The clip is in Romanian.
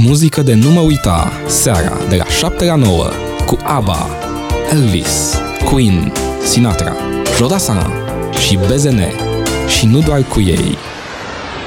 Muzică de nu mă uita, seara de la 7 la 9, cu ABBA, Elvis, Queen, Sinatra, Jodassin și BZN, și nu doar cu ei.